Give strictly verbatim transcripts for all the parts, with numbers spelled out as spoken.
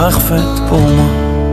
Parfaite pour moi.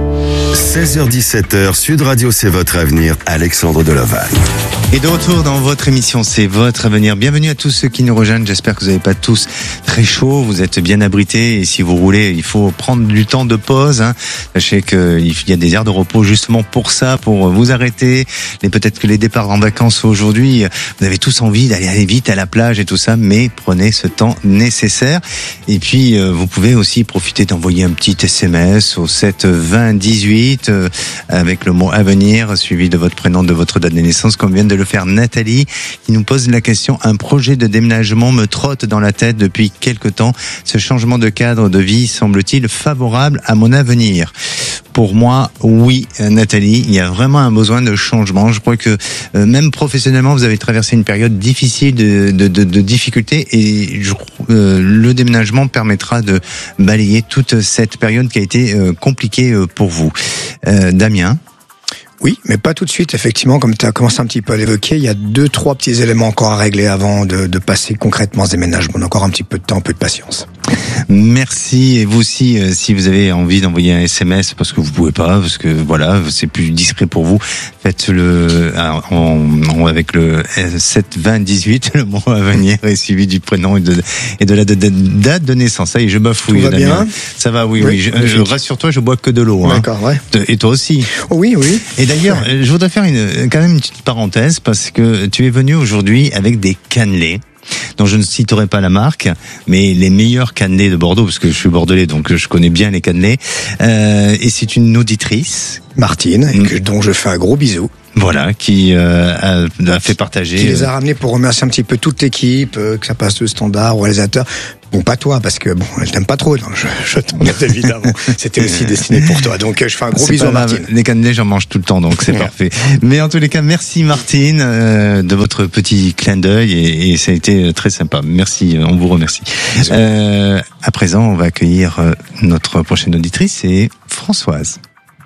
seize heures dix-sept heures, Sud Radio, c'est votre avenir. Alexandre Delovagne. Et de retour dans votre émission, c'est votre avenir. Bienvenue à tous ceux qui nous rejoignent. J'espère que vous n'avez pas tous très chaud. Vous êtes bien abrités. Et si vous roulez, il faut prendre du temps de pause. Hein. Sachez qu'il y a des aires de repos justement pour ça, pour vous arrêter. Et peut-être que les départs en vacances aujourd'hui, vous avez tous envie d'aller aller vite à la plage et tout ça, mais prenez ce temps nécessaire. Et puis, vous pouvez aussi profiter d'envoyer un petit S M S au sept vingt dix-huit euh, avec le mot avenir suivi de votre prénom, de votre date de naissance, comme vient de le faire Nathalie, qui nous pose la question: un projet de déménagement me trotte dans la tête depuis quelque temps. Ce changement de cadre de vie semble-t-il favorable à mon avenir? Pour moi, oui, Nathalie, il y a vraiment un besoin de changement. Je crois que euh, même professionnellement, vous avez traversé une période difficile de, de, de, de difficultés, et je, euh, le déménagement permettra de balayer toute cette période qui a été euh, compliquée euh, pour vous. Euh, Damien? Oui, mais pas tout de suite, effectivement, comme tu as commencé un petit peu à l'évoquer, il y a deux, trois petits éléments encore à régler avant de, de passer concrètement ce déménagement. On a encore un petit peu de temps, un peu de patience. Merci. Et vous aussi, euh, si vous avez envie d'envoyer un S M S, parce que vous pouvez pas, parce que voilà, c'est plus discret pour vous, faites-le en, en, avec le sept vingt dix-huit, le mot à venir est suivi du prénom et de, et de la date de, date de naissance. Ça y est, je bafouille. Tout va Damien. bien? Ça va, oui, oui. oui. Je, je, rassure-toi, je bois que de l'eau. D'accord, hein. ouais. Et toi aussi? Oui, oui. Et d'ailleurs, je voudrais faire une, quand même une petite parenthèse, parce que tu es venu aujourd'hui avec des cannelés, dont je ne citerai pas la marque, mais les meilleurs cannelés de Bordeaux, parce que je suis bordelais, donc je connais bien les cannelés. Euh, et c'est une auditrice, Martine, et que, dont je fais un gros bisou. Voilà, qui euh, a, a fait partager. Qui les a ramenés pour remercier un petit peu toute l'équipe, euh, que ça passe de standard au réalisateur. Bon, pas toi, parce que bon, elle t'aime pas trop. Donc je, je t'en aide évidemment. C'était aussi destiné pour toi. Donc je fais un gros c'est bisou à pas Martine. Les cannelés, j'en mange tout le temps, donc c'est Ouais. parfait. Mais en tous les cas, merci Martine euh, de votre petit clin d'œil, et, et ça a été très sympa. Merci, on vous remercie. Euh, à présent, on va accueillir notre prochaine auditrice, c'est Françoise.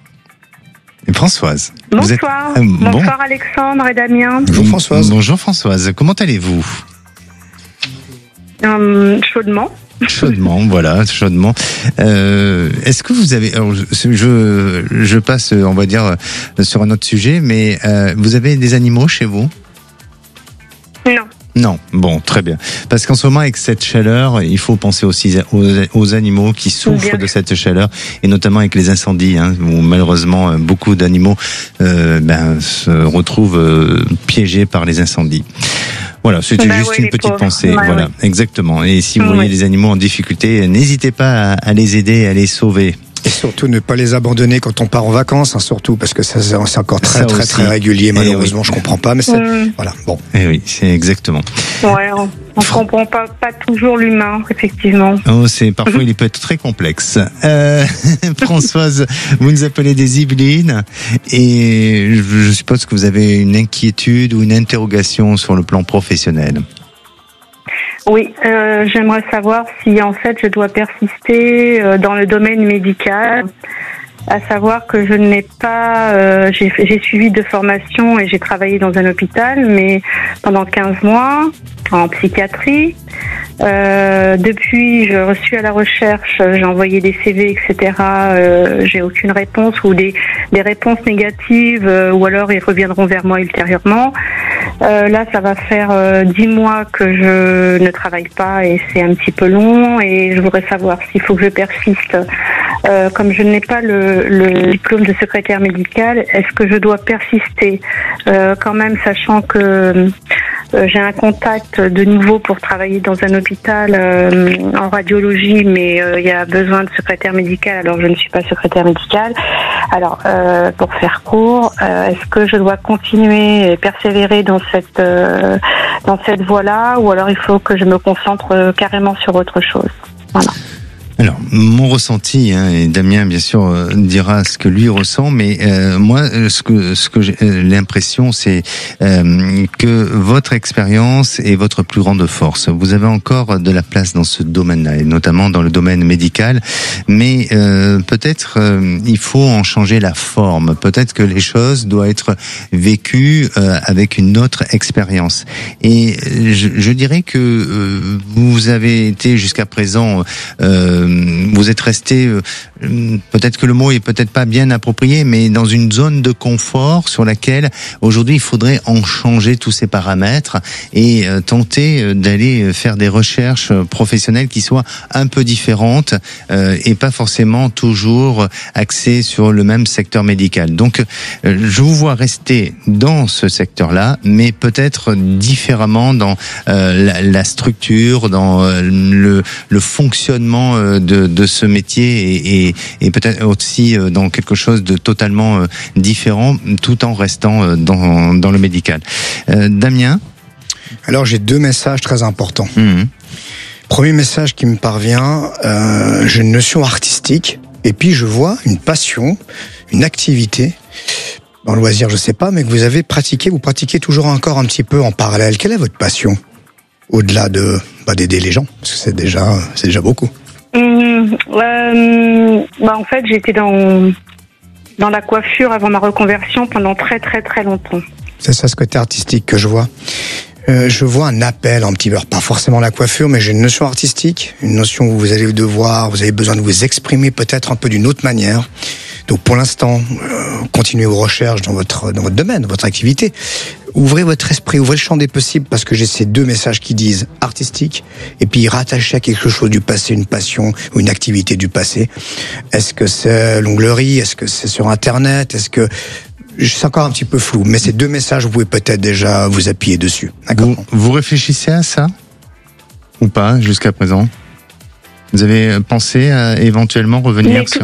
Et Françoise. Bonsoir. Vous êtes... euh, bon. Bonsoir Alexandre et Damien. Bonjour Françoise. Bonjour Françoise. Comment allez-vous? Hum, chaudement. Chaudement, voilà, chaudement. Euh, est-ce que vous avez, alors, je, je passe, on va dire, sur un autre sujet, mais euh, vous avez des animaux chez vous? Non. Non, bon, très bien. Parce qu'en ce moment, avec cette chaleur, il faut penser aussi aux, aux animaux qui souffrent Bien. de cette chaleur, et notamment avec les incendies, hein, où malheureusement beaucoup d'animaux euh, ben, se retrouvent euh, piégés par les incendies. Voilà, c'était Bah juste ouais, une les petite pauvres. pensée. Ouais, voilà, ouais. exactement. Et si vous Ouais. voyez des animaux en difficulté, n'hésitez pas à, à les aider, à les sauver. Et surtout ne pas les abandonner quand on part en vacances, hein, surtout parce que ça c'est encore très Ça très aussi. très régulier. Malheureusement, oui. je comprends pas, mais c'est Hum. voilà. Bon. Eh oui, c'est exactement. Ouais, on, on comprend pas, pas toujours l'humain, effectivement. Oh, c'est parfois il peut être très complexe. Euh, Françoise, vous nous appelez des Yvelines, et je, je suppose que vous avez une inquiétude ou une interrogation sur le plan professionnel. Oui, euh, j'aimerais savoir si en fait je dois persister euh, dans le domaine médical, à savoir que je n'ai pas, euh, j'ai, j'ai suivi deux formations et j'ai travaillé dans un hôpital, mais pendant quinze mois en psychiatrie. Euh, depuis, je suis à la recherche, j'ai envoyé des C V, et cetera. Euh, j'ai aucune réponse ou des, des réponses négatives, euh, ou alors ils reviendront vers moi ultérieurement. Euh, là, ça va faire euh, dix mois que je ne travaille pas et c'est un petit peu long, et je voudrais savoir s'il faut que je persiste. Euh, comme je n'ai pas le, le diplôme de secrétaire médical, est-ce que je dois persister euh, quand même, sachant que euh, j'ai un contact de nouveau pour travailler dans un hôpital euh, en radiologie, mais euh, il y a besoin de secrétaire médical, alors je ne suis pas secrétaire médical. Alors, euh, pour faire court, euh, est-ce que je dois continuer et persévérer dans cette euh, dans cette voie-là, ou alors il faut que je me concentre carrément sur autre chose? Voilà. Alors, mon ressenti, hein, et Damien, bien sûr, euh, dira ce que lui ressent, mais euh, moi, ce que, ce que j'ai euh, l'impression, c'est euh, que votre expérience est votre plus grande force. Vous avez encore de la place dans ce domaine-là, et notamment dans le domaine médical, mais euh, peut-être euh, il faut en changer la forme. Peut-être que les choses doivent être vécues euh, avec une autre expérience. Et je, je dirais que euh, vous avez été jusqu'à présent... Euh, euh, vous êtes resté, euh, peut-être que le mot est peut-être pas bien approprié, mais dans une zone de confort sur laquelle aujourd'hui il faudrait en changer tous ces paramètres et euh, tenter d'aller faire des recherches professionnelles qui soient un peu différentes euh, et pas forcément toujours axées sur le même secteur médical. Donc, euh, je vous vois rester dans ce secteur-là, mais peut-être différemment dans euh, la, la structure, dans euh, le, le fonctionnement euh, de, de ce métier et, et, et peut-être aussi euh, dans quelque chose de totalement euh, différent, tout en restant euh, dans, dans le médical. Euh, Damien ? Alors j'ai deux messages très importants. Mmh. Premier message qui me parvient, euh, j'ai une notion artistique et puis je vois une passion, une activité. Dans le loisir, je sais pas, mais que vous avez pratiqué, vous pratiquez toujours encore un petit peu en parallèle. Quelle est votre passion au-delà de bah, d'aider les gens, parce que c'est déjà c'est déjà beaucoup. Mmh, euh, bah en fait, j'étais dans dans la coiffure avant ma reconversion pendant très très très longtemps. C'est ça ce côté artistique que je vois. Euh, je vois un appel un petit peu, pas forcément la coiffure, mais j'ai une notion artistique, une notion où vous allez devoir, vous avez besoin de vous exprimer peut-être un peu d'une autre manière. Donc pour l'instant, euh, continuez vos recherches dans votre dans votre domaine, dans votre activité. Ouvrez votre esprit, ouvrez le champ des possibles, parce que j'ai ces deux messages qui disent artistique et puis rattaché à quelque chose du passé, une passion ou une activité du passé. Est-ce que c'est l'onglerie? Est-ce que c'est sur Internet? Est-ce que c'est encore un petit peu flou, mais ces deux messages, vous pouvez peut-être déjà vous appuyer dessus. D'accord. Vous, vous réfléchissez à ça ou pas jusqu'à présent? Vous avez pensé à éventuellement revenir tout, sur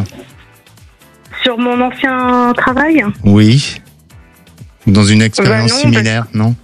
sur mon ancien travail? Oui. Dans une expérience bah non, similaire, parce... non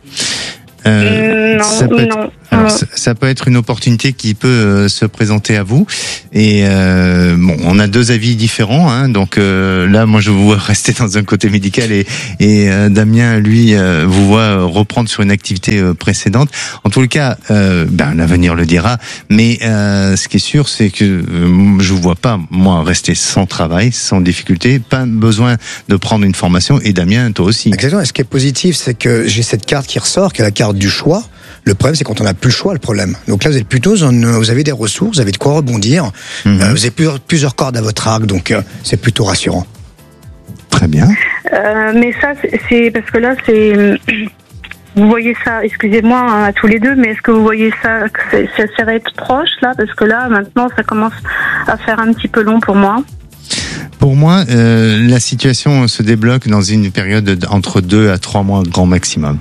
euh, Non, ça peut être, non. alors, ça, ça peut être une opportunité qui peut euh, se présenter à vous. Et euh, bon, on a deux avis différents, hein, donc euh, là, moi, je vous vois rester dans un côté médical et, et euh, Damien, lui, euh, vous voit reprendre sur une activité euh, précédente. En tout cas, euh, ben l'avenir le dira. Mais euh, ce qui est sûr, c'est que euh, je vous vois pas, moi, rester sans travail, sans difficulté, pas besoin de prendre une formation. Et Damien, toi aussi. Exactement. Et ce qui est positif, c'est que j'ai cette carte qui ressort, qui est la carte du choix. Le problème, c'est quand on n'a plus le choix, le problème. Donc là, vous êtes plutôt, en, vous avez des ressources, vous avez de quoi rebondir, mmh. euh, vous avez plusieurs, plusieurs cordes à votre arc, donc euh, c'est plutôt rassurant. Très bien. Euh, mais ça, c'est, c'est parce que là, c'est... Vous voyez ça, excusez-moi hein, à tous les deux, mais est-ce que vous voyez ça, que c'est, ça, ça va être proche, là? Parce que là, maintenant, ça commence à faire un petit peu long pour moi. Pour moi, euh, la situation se débloque dans une période de, entre deux à trois mois grand maximum.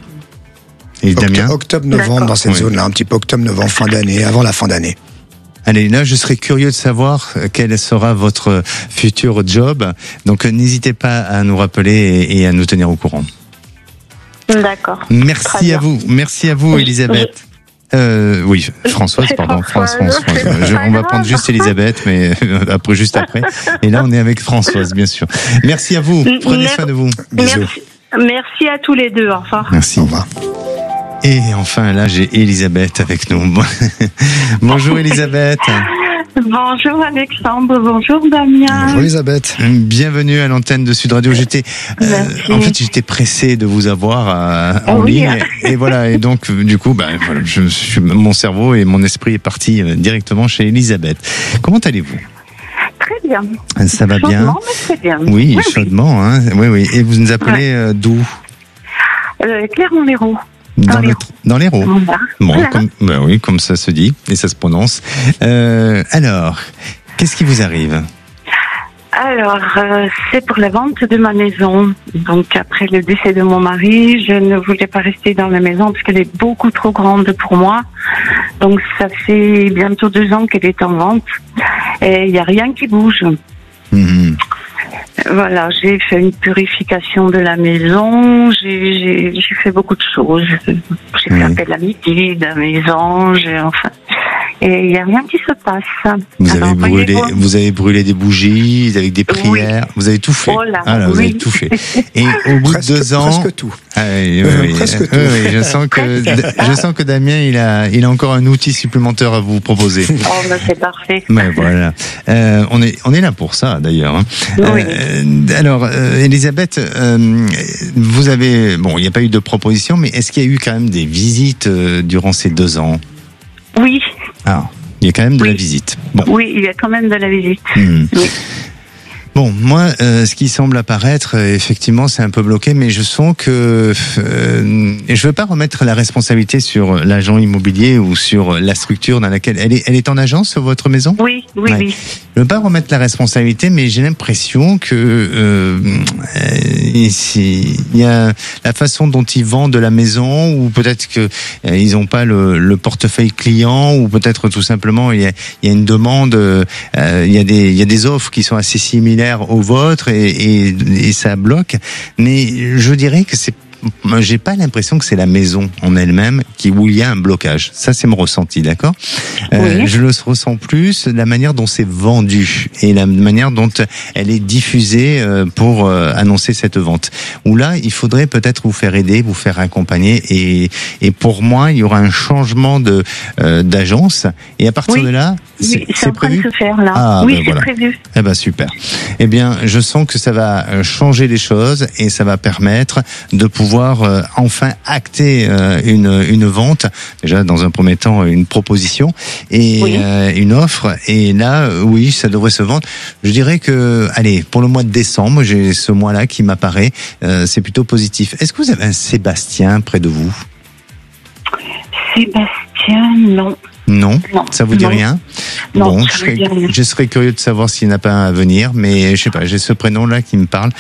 Et Damien ? Octobre, novembre, D'accord. Dans cette oui. zone-là, un petit peu octobre, novembre, fin d'année, avant la fin d'année. Allez, là, je serais curieux de savoir quel sera votre futur job. Donc, n'hésitez pas à nous rappeler et à nous tenir au courant. D'accord. Merci à vous. Merci à vous, Elisabeth. Euh, oui, Françoise, C'est pardon, Françoise. Françoise. Françoise. Je, on va prendre juste Elisabeth, mais après, juste après. Et là, on est avec Françoise, bien sûr. Merci à vous. Prenez Merci. soin de vous. Bisous. Merci. Merci à tous les deux. Au revoir. Merci. Au revoir. Et enfin, là, j'ai Elisabeth avec nous. Bonjour Elisabeth. Bonjour Alexandre, bonjour Damien. Bonjour Elisabeth. Bienvenue à l'antenne de Sud Radio. J'étais, euh, en fait, j'étais pressé de vous avoir à, en oui. ligne. Et, et voilà. Et donc, du coup, ben, voilà, je, je, mon cerveau et mon esprit est parti directement chez Elisabeth. Comment allez-vous? Très bien. Ça va chaudement, bien. Mais très bien. Oui, oui chaudement. Hein. Oui, oui. Et vous nous appelez ouais. euh, d'où? euh, Clermont-Lérault. Dans, dans les, dans l'Hérault. Voilà. Bon, voilà. comme, ben oui, comme ça se dit et ça se prononce. Euh, alors, qu'est-ce qui vous arrive? Alors, euh, c'est pour la vente de ma maison. Donc, après le décès de mon mari, je ne voulais pas rester dans la maison parce qu'elle est beaucoup trop grande pour moi. Donc, ça fait bientôt deux ans qu'elle est en vente et il n'y a rien qui bouge. Mmh. Voilà, j'ai fait une purification de la maison, j'ai, j'ai, j'ai fait beaucoup de choses. J'ai fait oui. appel à midi de la maison, j'ai, enfin, et il n'y a rien qui se passe. Vous Alors, avez brûlé, voyez-vous. vous avez brûlé des bougies avec des prières, oui. Vous avez tout fait. Oh là, ah là, vous oui. avez tout fait. Et au bout presque, de deux ans, presque tout. Ah, oui, oui, oui, presque oui, tout. oui, je sens que je sens que Damien il a il a encore un outil supplémentaire à vous proposer. Oh, ben c'est parfait. Mais voilà, euh, on est on est là pour ça d'ailleurs. Hein. Oui. Euh, alors, euh, Elisabeth, euh, vous avez bon, il n'y a pas eu de proposition, mais est-ce qu'il y a eu quand même des visites euh, durant ces deux ans? Oui. Ah. Il y a quand même de oui. la visite. Bon. Oui, il y a quand même de la visite. Mmh. Oui. Bon, moi, euh, ce qui semble apparaître, euh, effectivement, c'est un peu bloqué, mais je sens que euh, et je veux pas remettre la responsabilité sur l'agent immobilier ou sur la structure dans laquelle elle est. Elle est en agence, votre maison ? Oui, oui, Ouais. oui. Je veux pas remettre la responsabilité, mais j'ai l'impression que euh, euh, ici, il y a la façon dont ils vendent la maison, ou peut-être que euh, ils ont pas le, le portefeuille client, ou peut-être tout simplement il y a, il y a une demande, euh, il y a des il y a des offres qui sont assez similaires au vôtre et, et, et ça bloque. Mais je dirais que c'est j'ai pas l'impression que c'est la maison en elle-même qui où il y a un blocage. Ça, c'est mon ressenti, d'accord ? Oui. euh, Je le ressens plus la manière dont c'est vendu et la manière dont elle est diffusée pour annoncer cette vente. Où là, il faudrait peut-être vous faire aider, vous faire accompagner et et pour moi, il y aura un changement de euh, d'agence et à partir oui. de là, c'est, oui, c'est, c'est en train prévu. de se faire là. Ah, oui, ben c'est voilà. prévu. Eh ben super. Eh bien, je sens que ça va changer les choses et ça va permettre de pouvoir euh, enfin acter euh, une une vente. Déjà dans un premier temps une proposition et oui. euh, une offre. Et là, euh, oui, ça devrait se vendre. Je dirais que, allez, pour le mois de décembre, j'ai ce mois-là qui m'apparaît. Euh, c'est plutôt positif. Est-ce que vous avez un Sébastien près de vous ? Sébastien, non. Non, non, ça vous dit non. rien ? Non, bon, ça je me serais, dit rien. je serais curieux de savoir s'il n'y en a pas un à venir, mais je sais pas, j'ai ce prénom-là qui me parle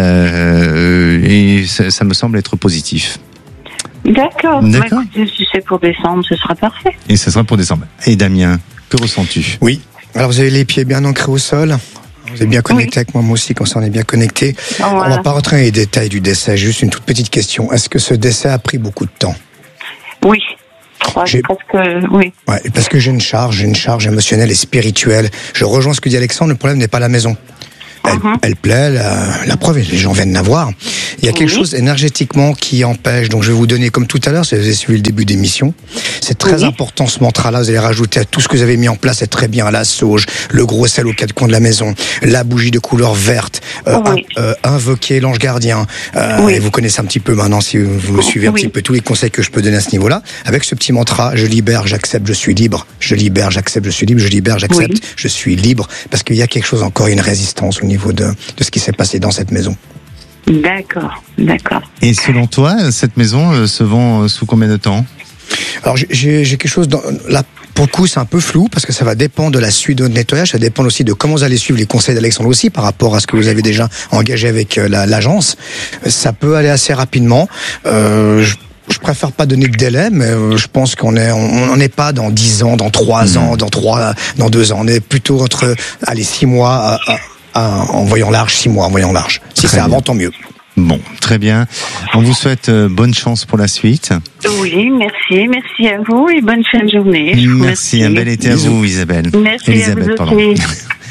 euh, et ça, ça me semble être positif. D'accord. D'accord. Bah, écoutez, si c'est pour décembre, ce sera parfait. Et ça sera pour décembre. Et Damien, que ressens-tu ? Oui. Alors vous avez les pieds bien ancrés au sol. Vous êtes bien connecté Oui. avec moi, moi aussi, quand ça on est bien connecté. Oh, voilà. On va pas rentrer dans les détails du décès, juste une toute petite question. Est-ce que ce décès a pris beaucoup de temps ? Oui. Ouais, J'ai- parce que, oui. Ouais, parce que j'ai une charge, j'ai une charge émotionnelle et spirituelle. Je rejoins ce que dit Alexandre, le problème n'est pas la maison. Elle, Mhm. elle plaît, la, la preuve, les gens viennent la voir. Il y a quelque Oui. chose énergétiquement qui empêche. Donc je vais vous donner, comme tout à l'heure, si vous avez suivi le début d'émission, c'est très Oui. important ce mantra-là. Vous allez rajouter à tout ce que vous avez mis en place, c'est très bien, la sauge, le gros sel aux quatre coins de la maison, la bougie de couleur verte, euh, Oui. in- euh, invoquer l'ange gardien. Euh, Oui. et vous connaissez un petit peu maintenant, si vous, vous suivez un Oui. petit peu tous les conseils que je peux donner à ce niveau-là. Avec ce petit mantra, je libère, j'accepte, je suis libre. Je libère, j'accepte, je suis libre. Je libère, j'accepte, Oui. je suis libre. Parce qu'il y a quelque chose encore, une résistance au niveau de, de ce qui s'est passé dans cette maison. D'accord, d'accord. Et selon toi, cette maison euh, se vend euh, sous combien de temps ? Alors j'ai- j'ai j'ai quelque chose dans, là. Pour le coup, c'est un peu flou parce que ça va dépendre de la suite de notre nettoyage. Ça dépend aussi de comment vous allez suivre les conseils d'Alexandre aussi par rapport à ce que vous avez déjà engagé avec euh, la- l'agence. Ça peut aller assez rapidement. Euh, je, je préfère pas donner de délai, mais euh, je pense qu'on est, on on n'est pas dans dix ans, dans trois ans, dans trois, dans deux ans. On est plutôt entre, allez, six mois à, à- à- en voyant large, six mois en voyant large. Si Très c'est bien. avant, tant mieux. Bon, très bien. On vous souhaite euh, bonne chance pour la suite. Oui, merci, merci à vous et bonne fin de journée. Merci, un bel été à vous, Isabelle. Merci Elisabeth, à vous pardon. aussi.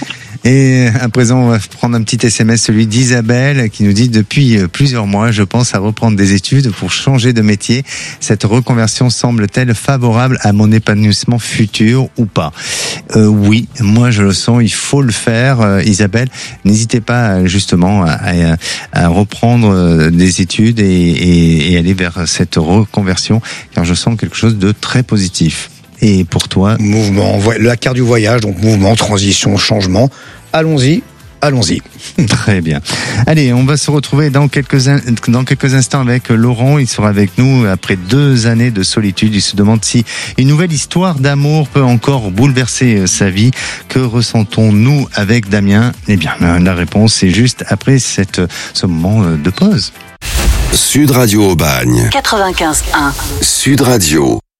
Et à présent, on va prendre un petit S M S, celui d'Isabelle, qui nous dit: depuis plusieurs mois, je pense à reprendre des études pour changer de métier. Cette reconversion semble-t-elle favorable à mon épanouissement futur ou pas ? euh, Oui, moi je le sens, il faut le faire. Euh, Isabelle, n'hésitez pas justement à, à, à reprendre des études et, et, et aller vers cette reconversion, car je sens quelque chose de très positif. Et pour toi ? Mouvement, vo- la carte du voyage, donc mouvement, transition, changement. Allons-y, allons-y. Très bien. Allez, on va se retrouver dans quelques, in- dans quelques instants avec Laurent. Il sera avec nous après deux années de solitude. Il se demande si une nouvelle histoire d'amour peut encore bouleverser sa vie. Que ressentons-nous avec Damien ? Eh bien, la réponse est juste après cette, ce moment de pause. Sud Radio Aubagne. quatre-vingt-quinze un. Sud Radio.